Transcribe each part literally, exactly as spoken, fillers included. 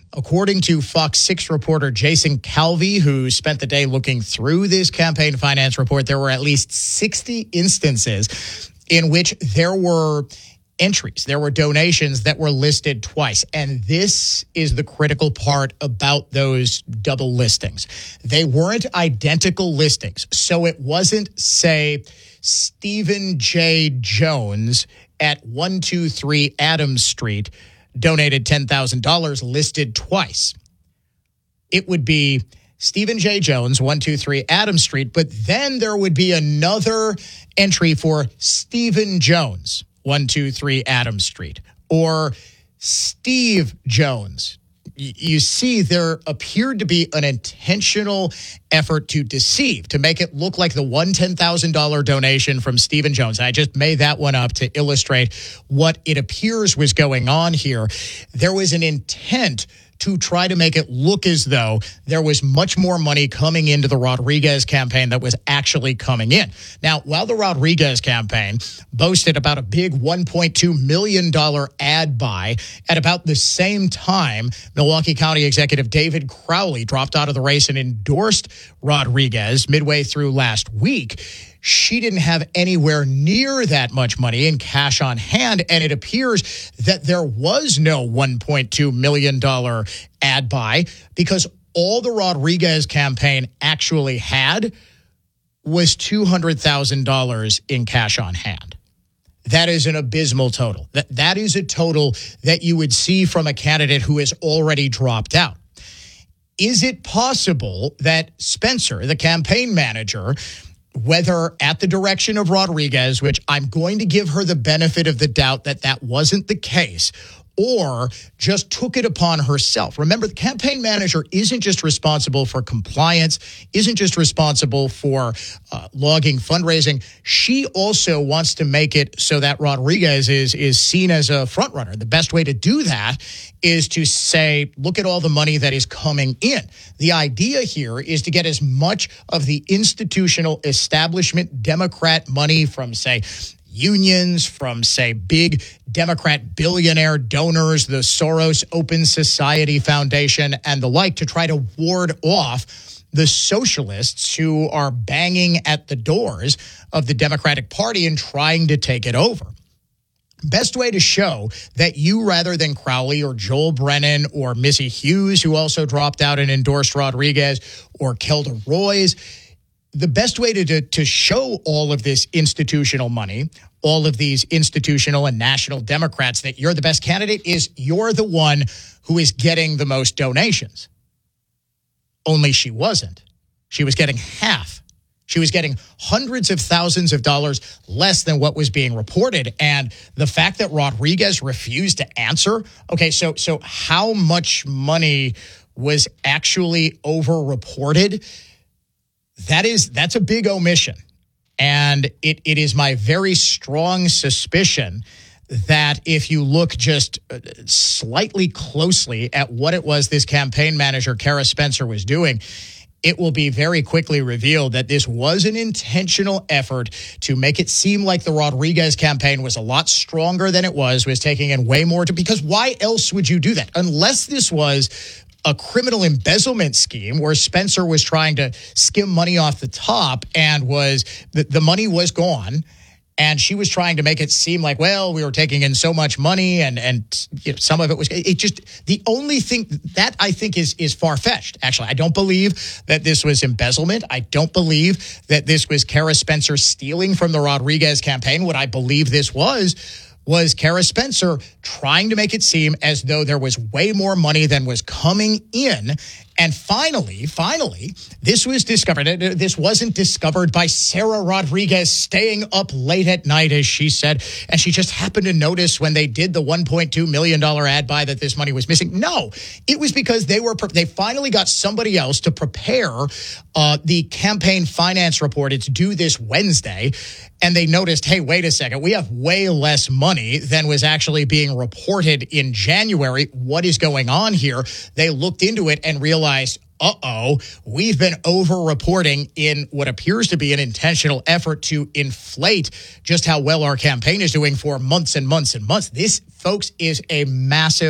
According to Fox six reporter Jason Calvi, who spent the day looking through this campaign finance report, there were at least sixty instances in which there were entries, there were donations that were listed twice. And this is the critical part about those double listings. They weren't identical listings. So it wasn't, say, Stephen J. Jones at one two three Adams Street donated ten thousand dollars listed twice. It would be Stephen J. Jones, one two three Adams Street, but then there would be another entry for Stephen Jones, one two three Adams Street, or Steve Jones. You see, there appeared to be an intentional effort to deceive, to make it look like the one ten thousand dollars donation from Stephen Jones. I just made that one up to illustrate what it appears was going on here. There was an intent to try to make it look as though there was much more money coming into the Rodriguez campaign that was actually coming in. Now, while the Rodriguez campaign boasted about a big one point two million dollars ad buy, at about the same time, Milwaukee County Executive David Crowley dropped out of the race and endorsed Rodriguez midway through last week. She didn't have anywhere near that much money in cash on hand, and it appears that there was no one point two million dollars ad buy because all the Rodriguez campaign actually had was two hundred thousand dollars in cash on hand. That is an abysmal total. That, that is a total that you would see from a candidate who has already dropped out. Is it possible that Spencer, the campaign manager, whether at the direction of Rodriguez, which I'm going to give her the benefit of the doubt that that wasn't the case, or just took it upon herself. Remember, the campaign manager isn't just responsible for compliance, isn't just responsible for uh, logging fundraising. She also wants to make it so that Rodriguez is, is seen as a front runner. The best way to do that is to say, look at all the money that is coming in. The idea here is to get as much of the institutional establishment Democrat money from, say, unions, from, say, big Democrat billionaire donors, the Soros Open Society Foundation, and the like, to try to ward off the socialists who are banging at the doors of the Democratic Party and trying to take it over. Best way to show that you, rather than Crowley or Joel Brennan or Missy Hughes, who also dropped out and endorsed Rodriguez, or Kelda Roys, the best way to, to, to show all of this institutional money, all of these institutional and national Democrats, that you're the best candidate is you're the one who is getting the most donations. Only she wasn't. She was getting half. She was getting hundreds of thousands of dollars less than what was being reported. And the fact that Rodriguez refused to answer, okay, so so how much money was actually over-reported? That is, that's a big omission. And it, it is my very strong suspicion that if you look just slightly closely at what it was this campaign manager, Kara Spencer, was doing, it will be very quickly revealed that this was an intentional effort to make it seem like the Rodriguez campaign was a lot stronger than it was, was taking in way more to, because why else would you do that? Unless this was a criminal embezzlement scheme where Spencer was trying to skim money off the top and was the, the money was gone. And she was trying to make it seem like, well, we were taking in so much money, and and you know, some of it was, it just, the only thing that I think is is far-fetched. Actually, I don't believe that this was embezzlement. I don't believe that this was Kara Spencer stealing from the Rodriguez campaign. What I believe this was, was Kara Spencer trying to make it seem as though there was way more money than was coming in. And finally, finally, this was discovered. This wasn't discovered by Sarah Rodriguez staying up late at night, as she said, and she just happened to notice when they did the one point two million dollars ad buy that this money was missing. No, it was because they were they finally got somebody else to prepare uh, the campaign finance report. It's due this Wednesday. And they noticed, hey, wait a second, we have way less money than was actually being reported in January. What is going on here? They looked into it and realized, uh-oh, we've been over-reporting in what appears to be an intentional effort to inflate just how well our campaign is doing for months and months and months. This, folks, is a massive,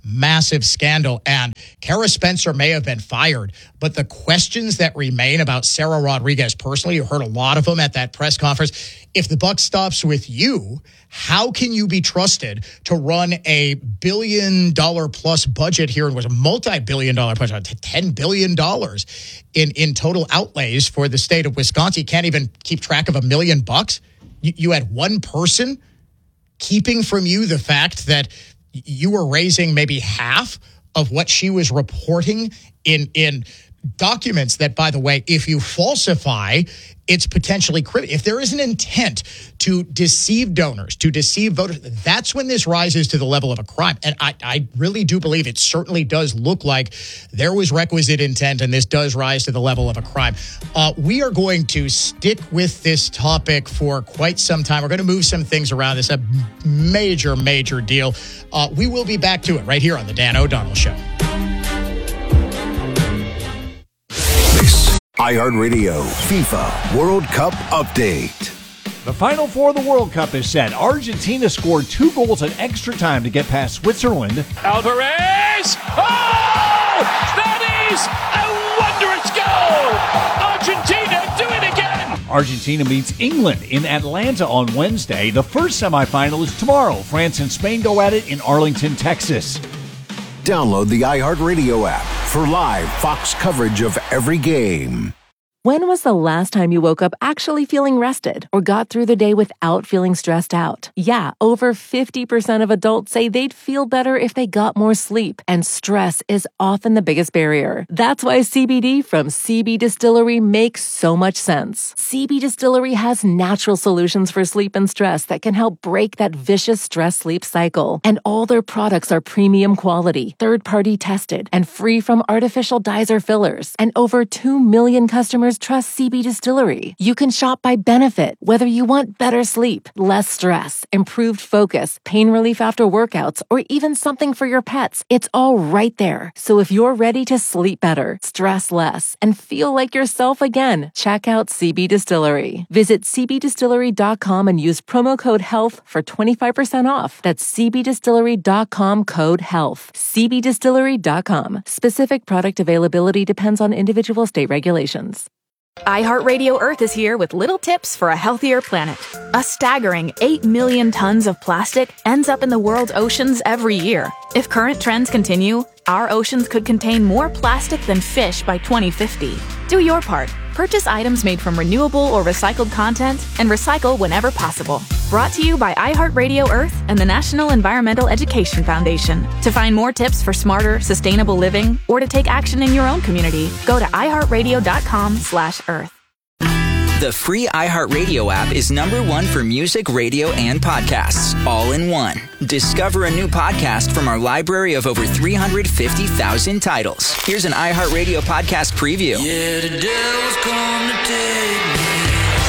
massive scandal. And Kara Spencer may have been fired, but the questions that remain about Sarah Rodriguez personally, you heard a lot of them at that press conference. If the buck stops with you, how can you be trusted to run a billion dollar plus budget here? And was a multi-billion dollar budget, ten billion dollars in, in total outlays for the state of Wisconsin. You can't even keep track of a million bucks. You, you had one person keeping from you the fact that you were raising maybe half of what she was reporting in, in documents that, by the way, if you falsify, it's potentially critical. If there is an intent to deceive donors, to deceive voters, that's when this rises to the level of a crime. And I, I really do believe it certainly does look like there was requisite intent, and this does rise to the level of a crime. Uh, we are going to stick with this topic for quite some time. We're going to move some things around. It's a major, major deal. Uh, we will be back to it right here on the Dan O'Donnell Show. iHeartRadio FIFA World Cup Update. The Final Four of the World Cup is set. Argentina scored two goals in extra time to get past Switzerland. Alvarez! Oh! That is a wondrous goal! Argentina do it again! Argentina meets England in Atlanta on Wednesday. The first semifinal is tomorrow. France and Spain go at it in Arlington, Texas. Download the iHeartRadio app for live Fox coverage of every game. When was the last time you woke up actually feeling rested or got through the day without feeling stressed out? Yeah, over fifty percent of adults say they'd feel better if they got more sleep, and stress is often the biggest barrier. That's why C B D from C B Distillery makes so much sense. C B Distillery has natural solutions for sleep and stress that can help break that vicious stress-sleep cycle. And all their products are premium quality, third-party tested, and free from artificial dyes or fillers. And over two million customers trust C B Distillery. You can shop by benefit, whether you want better sleep, less stress, improved focus, pain relief after workouts, or even something for your pets. It's all right there. So if you're ready to sleep better, stress less, and feel like yourself again, check out C B Distillery. Visit c b distillery dot com and use promo code HEALTH for twenty-five percent off. That's c b distillery dot com code HEALTH. c b distillery dot com. Specific product availability depends on individual state regulations. iHeartRadio Earth is here with little tips for a healthier planet. A staggering eight million tons of plastic ends up in the world's oceans every year. If current trends continue, our oceans could contain more plastic than fish by twenty fifty. Do your part. Purchase items made from renewable or recycled content and recycle whenever possible. Brought to you by iHeartRadio Earth and the National Environmental Education Foundation. To find more tips for smarter, sustainable living, or to take action in your own community, go to iHeartRadio.com slash Earth. The free iHeartRadio app is number one for music, radio, and podcasts, all in one. Discover a new podcast from our library of over three hundred fifty thousand titles. Here's an iHeartRadio podcast preview. Yeah, the devil's come to take me.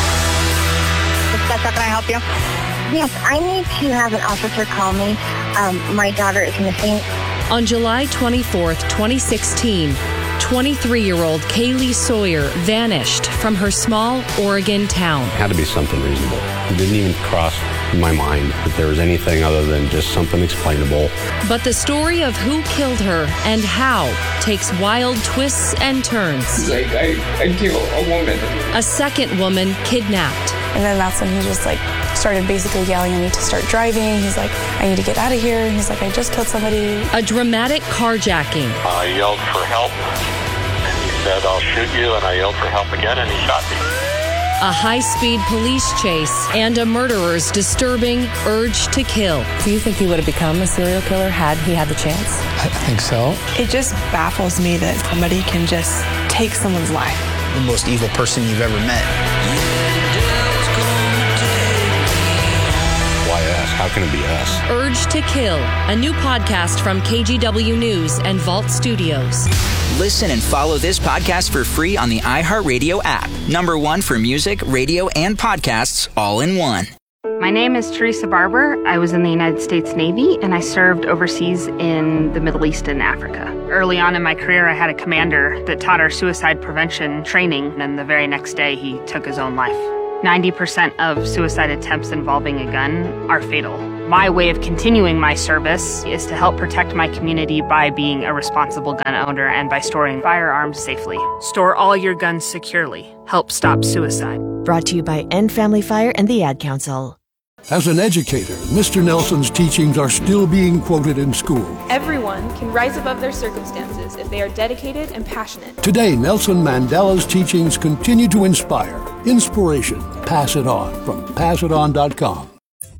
How can I help you? Yes, I need to have an officer call me. Um, my daughter is missing. On July twenty-fourth, twenty sixteen, twenty-three-year-old Kaylee Sawyer vanished from her small Oregon town. It had to be something reasonable. It didn't even cross my mind that there was anything other than just something explainable. But the story of who killed her and how takes wild twists and turns. Like, I, I killed a woman. A second woman kidnapped. And then that's when he just like started basically yelling at me to start driving. He's like, I need to get out of here. He's like, I just killed somebody. A dramatic carjacking. I yelled for help, and he said, I'll shoot you, and I yelled for help again, and he shot me. A high-speed police chase and a murderer's disturbing urge to kill. Do you think he would have become a serial killer had he had the chance? I think so. It just baffles me that somebody can just take someone's life. The most evil person you've ever met. How can it be us? Urge to Kill, a new podcast from K G W News and Vault Studios. Listen and follow this podcast for free on the iHeartRadio app. Number one for music, radio, and podcasts, all in one. My name is Teresa Barber. I was in the United States Navy, and I served overseas in the Middle East and Africa. Early on in my career, I had a commander that taught our suicide prevention training, and the very next day, he took his own life. ninety percent of suicide attempts involving a gun are fatal. My way of continuing my service is to help protect my community by being a responsible gun owner and by storing firearms safely. Store all your guns securely. Help stop suicide. Brought to you by End Family Fire and the Ad Council. As an educator, Mister Nelson's teachings are still being quoted in school. Everyone can rise above their circumstances if they are dedicated and passionate. Today, Nelson Mandela's teachings continue to inspire. Inspiration. Pass it on from pass it on dot com.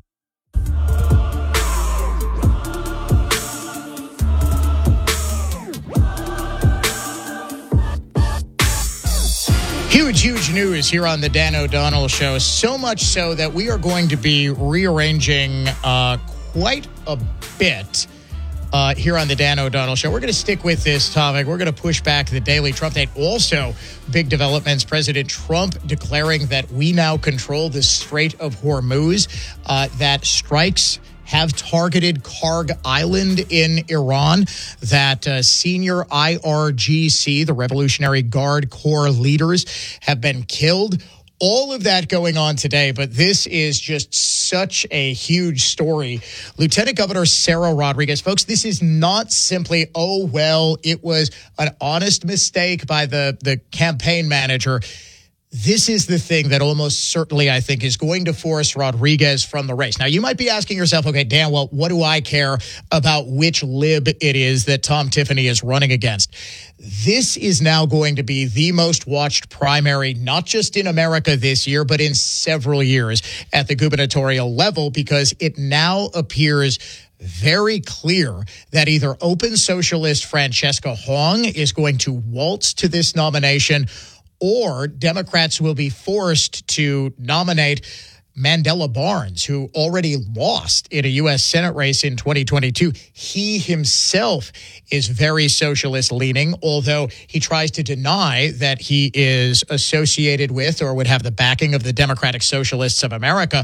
Huge, huge news here on the Dan O'Donnell Show. So much so that we are going to be rearranging uh, quite a bit uh, here on the Dan O'Donnell Show. We're going to stick with this topic. We're going to push back the daily Trump date. Also, big developments. President Trump declaring that we now control the Strait of Hormuz, uh, that strikes have targeted Karg Island in Iran, that uh, senior I R G C, the Revolutionary Guard Corps leaders, have been killed. All of that going on today, but this is just such a huge story. Lieutenant Governor Sarah Rodriguez, folks, this is not simply, oh, well, it was an honest mistake by the, the campaign manager. This is the thing that almost certainly, I think, is going to force Rodriguez from the race. Now, you might be asking yourself, okay, Dan, well, what do I care about which lib it is that Tom Tiffany is running against? This is now going to be the most watched primary, not just in America this year, but in several years at the gubernatorial level, because it now appears very clear that either Open Socialist Francesca Hong is going to waltz to this nomination, or Democrats will be forced to nominate Mandela Barnes, who already lost in a U S Senate race in twenty twenty-two. He himself is very socialist-leaning, although he tries to deny that he is associated with or would have the backing of the Democratic Socialists of America.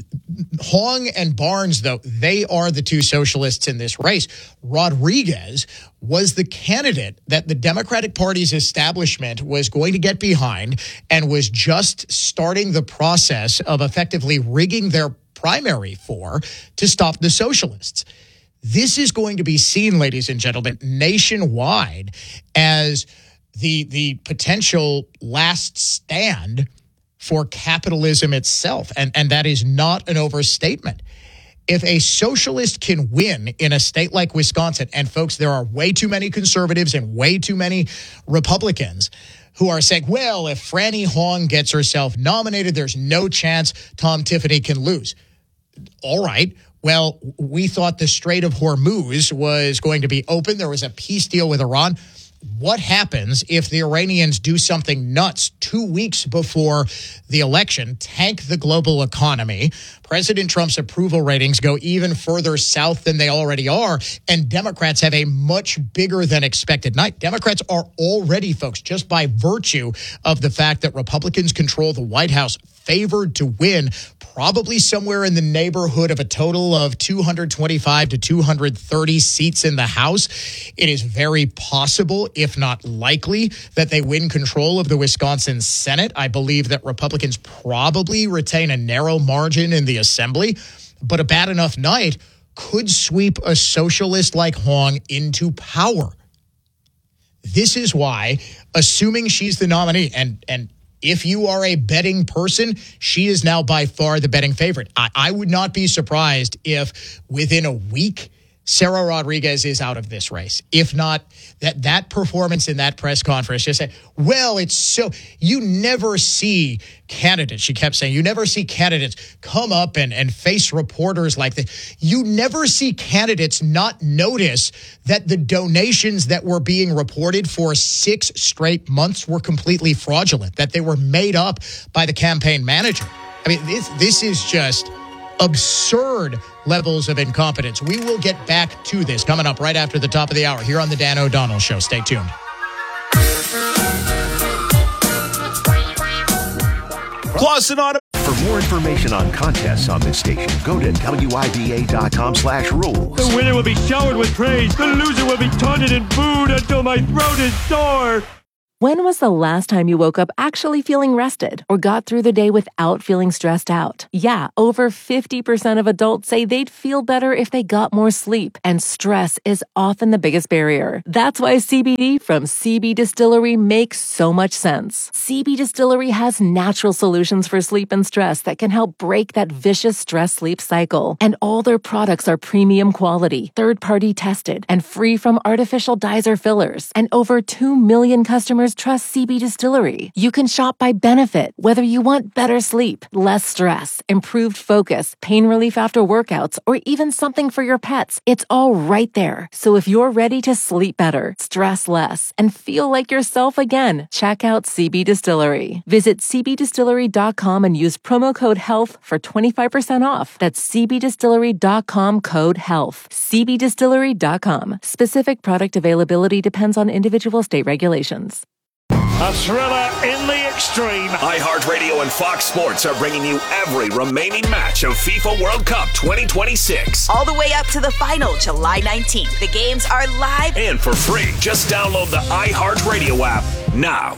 Hong and Barnes, though, they are the two socialists in this race. Rodriguez was the candidate that the Democratic Party's establishment was going to get behind and was just starting the process of effectively rigging their primary for to stop the socialists. This is going to be seen, ladies and gentlemen, nationwide as the the potential last stand for capitalism itself. And, and that is not an overstatement. If a socialist can win in a state like Wisconsin, and folks, there are way too many conservatives and way too many Republicans who are saying, well, if Franny Hong gets herself nominated, there's no chance Tom Tiffany can lose. All right. Well, we thought the Strait of Hormuz was going to be open. There was a peace deal with Iran. What happens if the Iranians do something nuts two weeks before the election, tank the global economy? President Trump's approval ratings go even further south than they already are, and Democrats have a much bigger than expected night. Democrats are already, folks, just by virtue of the fact that Republicans control the White House, favored to win probably somewhere in the neighborhood of a total of two hundred twenty-five to two hundred thirty seats in the House. It is very possible, if not likely, that they win control of the Wisconsin Senate. I believe that Republicans probably retain a narrow margin in the Assembly, but a bad enough night could sweep a socialist like Hong into power. This is why, assuming she's the nominee, and and if you are a betting person, she is now by far the betting favorite. I, I would not be surprised if within a week, Sarah Rodriguez is out of this race. If not, that that performance in that press conference, just say, well, it's so, you never see candidates, she kept saying, you never see candidates come up and, and face reporters like this. You never see candidates not notice that the donations that were being reported for six straight months were completely fraudulent, that they were made up by the campaign manager. I mean, this, this is just absurd levels of incompetence. We will get back to this coming up right after the top of the hour here on the Dan O'Donnell Show. Stay tuned. Clausen Auto. For more information on contests on this station, go to W I B A dot com slash rules. The winner will be showered with praise. The loser will be taunted and booed until my throat is sore. When was the last time you woke up actually feeling rested or got through the day without feeling stressed out? Yeah, over fifty percent of adults say they'd feel better if they got more sleep, and stress is often the biggest barrier. That's why C B D from C B Distillery makes so much sense. C B Distillery has natural solutions for sleep and stress that can help break that vicious stress-sleep cycle. And all their products are premium quality, third-party tested, and free from artificial dyes or fillers. And over two million customers trust C B Distillery. You can shop by benefit, whether you want better sleep, less stress, improved focus, pain relief after workouts, or even something for your pets. It's all right there. So if you're ready to sleep better, stress less, and feel like yourself again, check out C B Distillery. Visit c b distillery dot com and use promo code HEALTH for twenty-five percent off. That's c b distillery dot com code HEALTH. c b distillery dot com. Specific product availability depends on individual state regulations. A thriller in the extreme. iHeartRadio and Fox Sports are bringing you every remaining match of FIFA World Cup twenty twenty-six. All the way up to the final, July nineteenth. The games are live and for free. Just download the iHeartRadio app now.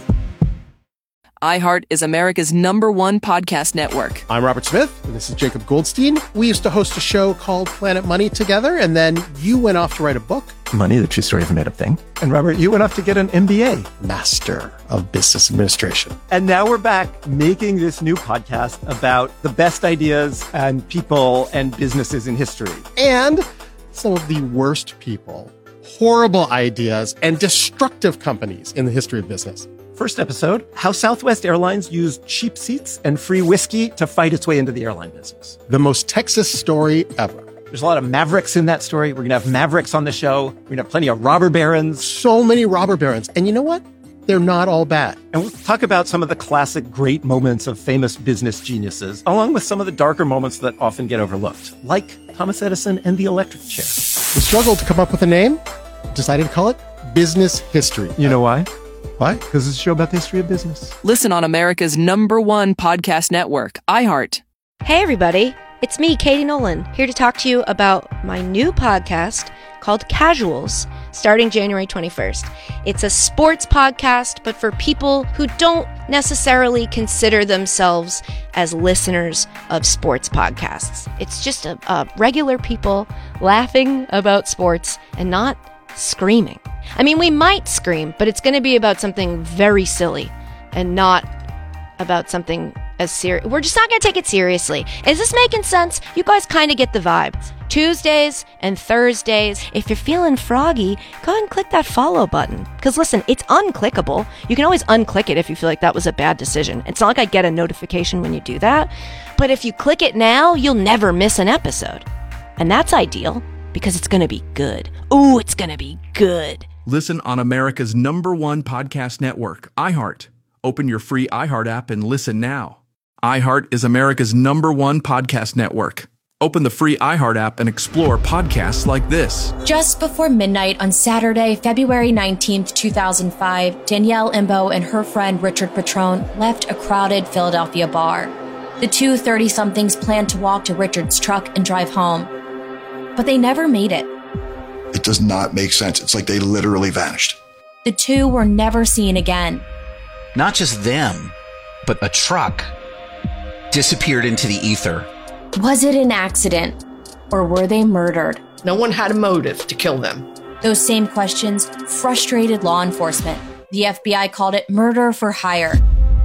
iHeart is America's number one podcast network. I'm Robert Smith, and this is Jacob Goldstein. We used to host a show called Planet Money together, and then you went off to write a book. Money, the true story of a made-up thing. And Robert, you went off to get an M B A. Master of Business Administration. And now we're back making this new podcast about the best ideas and people and businesses in history. And some of the worst people, horrible ideas, and destructive companies in the history of business. First episode, how Southwest Airlines used cheap seats and free whiskey to fight its way into the airline business. The most Texas story ever. There's a lot of Mavericks in that story. We're going to have Mavericks on the show. We're going to have plenty of robber barons. So many robber barons. And you know what? They're not all bad. And we'll talk about some of the classic great moments of famous business geniuses, along with some of the darker moments that often get overlooked, like Thomas Edison and the electric chair. We struggled to come up with a name, decided to call it Business History. You know why? Why? Because it's a show about the history of business. Listen on America's number one podcast network, iHeart. Hey, everybody. It's me, Katie Nolan, here to talk to you about my new podcast called Casuals, starting January twenty-first. It's a sports podcast, but for people who don't necessarily consider themselves as listeners of sports podcasts. It's just a, a regular people laughing about sports and not screaming. I mean, we might scream, but it's going to be about something very silly and not about something as serious. We're just not going to take it seriously. Is this making sense? You guys kind of get the vibe. Tuesdays and Thursdays. If you're feeling froggy, go ahead and click that follow button. Because listen, it's unclickable. You can always unclick it if you feel like that was a bad decision. It's not like I get a notification when you do that. But if you click it now, you'll never miss an episode. And that's ideal because it's going to be good. Ooh, it's going to be good. Listen on America's number one podcast network, iHeart. Open your free iHeart app and listen now. iHeart is America's number one podcast network. Open the free iHeart app and explore podcasts like this. Just before midnight on Saturday, February nineteenth, two thousand five, Danielle Imbo and her friend Richard Patrone left a crowded Philadelphia bar. The two thirty-somethings planned to walk to Richard's truck and drive home. But they never made it. It does not make sense. It's like they literally vanished. The two were never seen again. Not just them, but a truck disappeared into the ether. Was it an accident, or were they murdered? No one had a motive to kill them. Those same questions frustrated law enforcement. The F B I called it murder for hire.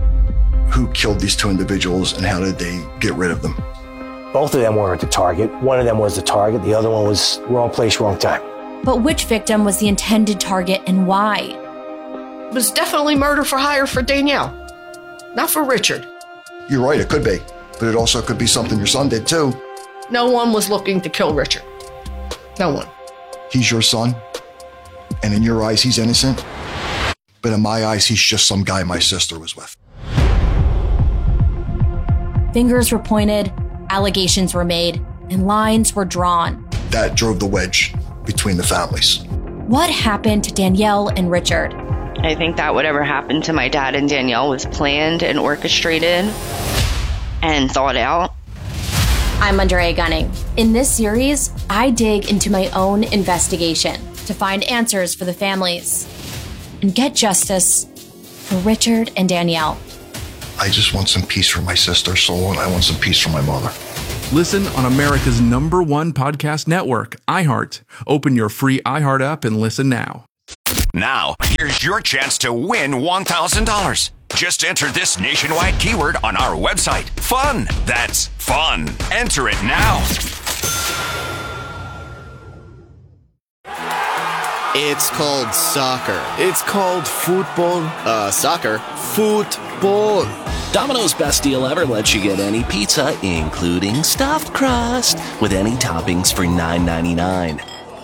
Who killed these two individuals and how did they get rid of them? Both of them weren't the target. One of them was the target. The other one was wrong place, wrong time. But which victim was the intended target and why? It was definitely murder for hire for Danielle, not for Richard. You're right, it could be. But it also could be something your son did too. No one was looking to kill Richard. No one. He's your son, and in your eyes, he's innocent. But in my eyes, he's just some guy my sister was with. Fingers were pointed, allegations were made, and lines were drawn. That drove the wedge between the families. What happened to Danielle and Richard? I think that whatever happened to my dad and Danielle was planned and orchestrated and thought out. I'm Andrea Gunning. In this series, I dig into my own investigation to find answers for the families and get justice for Richard and Danielle. I just want some peace for my sister, Soul, and I want some peace for my mother. Listen on America's number one podcast network, iHeart. Open your free iHeart app and listen now. Now, here's your chance to win one thousand dollars. Just enter this nationwide keyword on our website. Fun. That's fun. Enter it now. It's called soccer. It's called football. Uh, soccer. Football. Domino's Best Deal Ever lets you get any pizza, including stuffed crust, with any toppings for nine ninety-nine.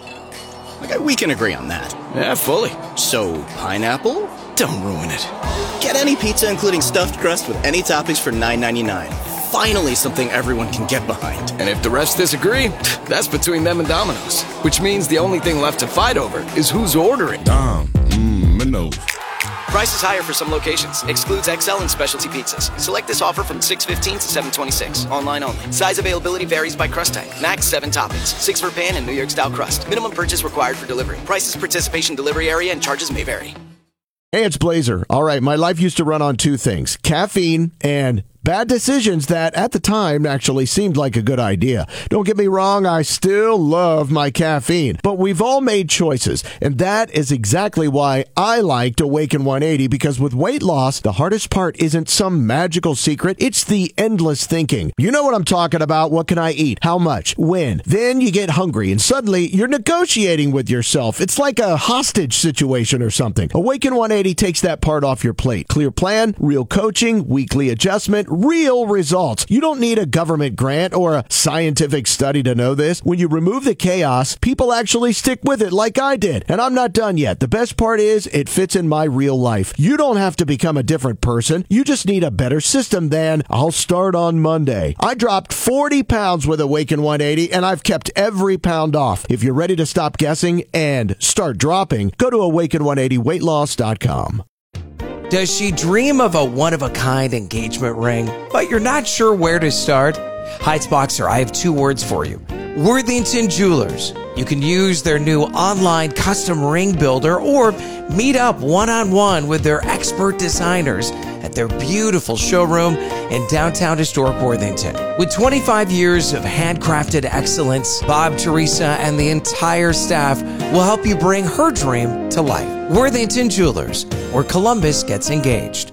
Okay, we can agree on that. Yeah, fully. So, pineapple? Don't ruin it. Get any pizza, including stuffed crust, with any toppings for nine ninety-nine. Finally, something everyone can get behind. And if the rest disagree, that's between them and Domino's. Which means the only thing left to fight over is who's ordering. Dom, mmm, Minos. Price is higher for some locations. Excludes X L and specialty pizzas. Select this offer from six fifteen to seven twenty-six. Online only. Size availability varies by crust type. Max seven toppings. Six for pan and New York style crust. Minimum purchase required for delivery. Prices, participation, delivery area, and charges may vary. Hey, it's Blazer. All right, my life used to run on two things: caffeine and bad decisions that at the time actually seemed like a good idea. Don't get me wrong, I still love my caffeine, but we've all made choices, and that is exactly why I liked Awaken one eighty, because with weight loss, the hardest part isn't some magical secret, it's the endless thinking. You know what I'm talking about. What can I eat? How much? When? Then you get hungry, and suddenly you're negotiating with yourself. It's like a hostage situation or something. Awaken one eighty takes that part off your plate. Clear plan, real coaching, weekly adjustment, real results. You don't need a government grant or a scientific study to know this. When you remove the chaos, people actually stick with it like I did. And I'm not done yet. The best part is it fits in my real life. You don't have to become a different person. You just need a better system than I'll start on Monday. I dropped forty pounds with Awaken one eighty, and I've kept every pound off. If you're ready to stop guessing and start dropping, go to awaken one eighty weight loss dot com. Does she dream of a one-of-a-kind engagement ring, but you're not sure where to start? Heights Boxer, I have two words for you. Worthington Jewelers. You can use their new online custom ring builder or meet up one-on-one with their expert designers at their beautiful showroom in downtown historic Worthington. With twenty-five years of handcrafted excellence, Bob, Teresa, and the entire staff will help you bring her dream to life. Worthington Jewelers, where Columbus gets engaged.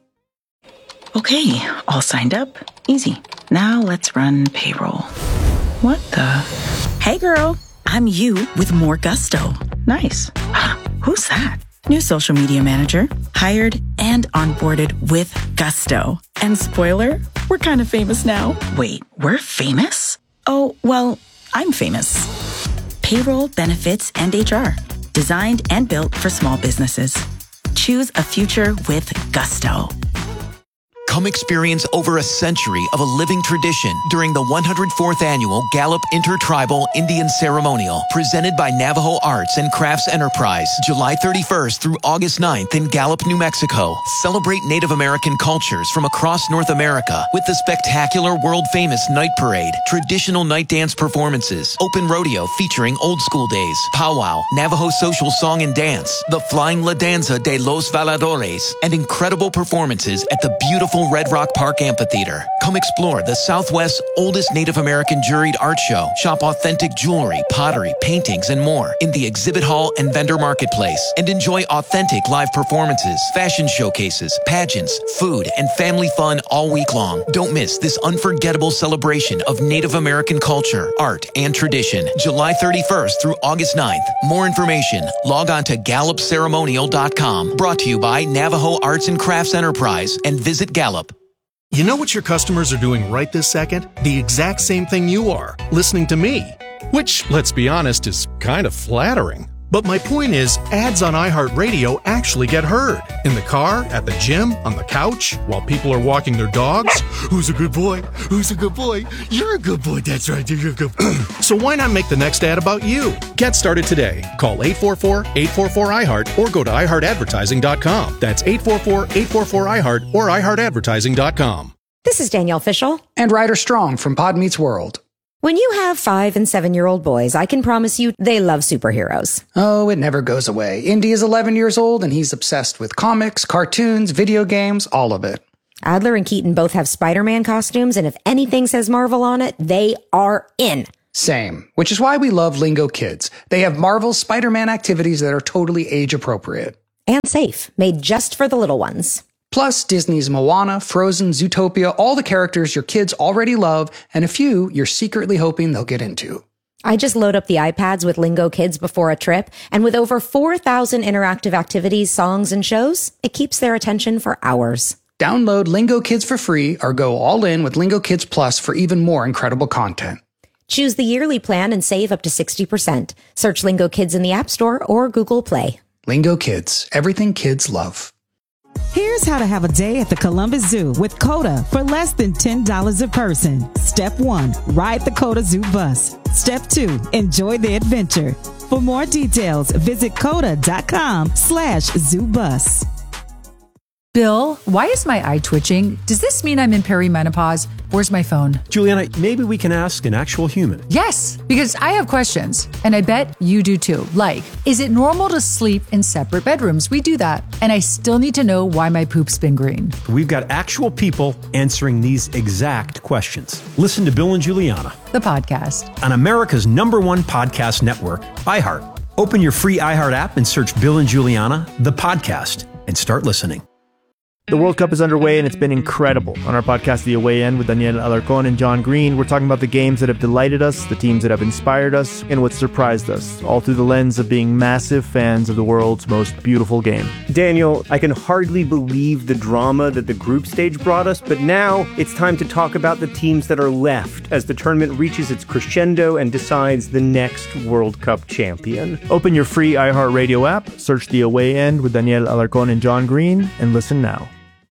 Okay, all signed up. Easy. Now let's run payroll. What the? Hey girl, I'm you with more gusto. Nice. Who's that? New social media manager, hired and onboarded with gusto. And spoiler, we're kind of famous now. Wait, we're famous? Oh, well, I'm famous. Payroll, benefits, and H R. Designed and built for small businesses. Choose a future with gusto. Come experience over a century of a living tradition during the one hundred fourth Annual Gallup Intertribal Indian Ceremonial, presented by Navajo Arts and Crafts Enterprise, July thirty-first through August ninth in Gallup, New Mexico. Celebrate Native American cultures from across North America with the spectacular world-famous Night Parade, traditional night dance performances, open rodeo featuring old school days, powwow, Navajo social song and dance, the Flying La Danza de los Valadores, and incredible performances at the beautiful Red Rock Park Amphitheater. Come explore the Southwest's oldest Native American juried art show. Shop authentic jewelry, pottery, paintings, and more in the exhibit hall and vendor marketplace. And enjoy authentic live performances, fashion showcases, pageants, food, and family fun all week long. Don't miss this unforgettable celebration of Native American culture, art, and tradition. July thirty-first through August ninth. More information, log on to gallup ceremonial dot com. Brought to you by Navajo Arts and Crafts Enterprise and Visit Gallup. You know what your customers are doing right this second? The exact same thing you are, listening to me. Which, let's be honest, is kind of flattering. But my point is, ads on iHeartRadio actually get heard. In the car, at the gym, on the couch, while people are walking their dogs. Who's a good boy? Who's a good boy? You're a good boy, that's right, you're a good boy. So why not make the next ad about you? Get started today. Call eight four four, eight four four, I heart or go to i heart advertising dot com. That's eight four four, eight four four, I heart or i heart advertising dot com. This is Danielle Fishel. And Ryder Strong from Pod Meets World. When you have five and seven-year-old boys, I can promise you they love superheroes. Oh, it never goes away. Indy is eleven years old, and he's obsessed with comics, cartoons, video games, all of it. Adler and Keaton both have Spider-Man costumes, and if anything says Marvel on it, they are in. Same, which is why we love Lingo Kids. They have Marvel's Spider-Man activities that are totally age-appropriate. And safe, made just for the little ones. Plus, Disney's Moana, Frozen, Zootopia, all the characters your kids already love, and a few you're secretly hoping they'll get into. I just load up the iPads with Lingo Kids before a trip, and with over four thousand interactive activities, songs, and shows, it keeps their attention for hours. Download Lingo Kids for free or go all in with Lingo Kids Plus for even more incredible content. Choose the yearly plan and save up to sixty percent. Search Lingo Kids in the App Store or Google Play. Lingo Kids, everything kids love. Here's how to have a day at the Columbus Zoo with CODA for less than ten dollars a person. Step one, ride the CODA Zoo bus. Step two, enjoy the adventure. For more details, visit coda.com slash zoo bus. Bill, why is my eye twitching? Does this mean I'm in perimenopause? Where's my phone? Juliana, maybe we can ask an actual human. Yes, because I have questions, and I bet you do too. Like, is it normal to sleep in separate bedrooms? We do that. And I still need to know why my poop's been green. We've got actual people answering these exact questions. Listen to Bill and Juliana, the podcast, on America's number one podcast network, iHeart. Open your free iHeart app and search Bill and Juliana, the podcast, and start listening. The World Cup is underway, and it's been incredible. On our podcast, The Away End, with Daniel Alarcón and John Green, we're talking about the games that have delighted us, the teams that have inspired us, and what surprised us, all through the lens of being massive fans of the world's most beautiful game. Daniel, I can hardly believe the drama that the group stage brought us, but now it's time to talk about the teams that are left as the tournament reaches its crescendo and decides the next World Cup champion. Open your free iHeartRadio app, search The Away End with Daniel Alarcón and John Green, and listen now.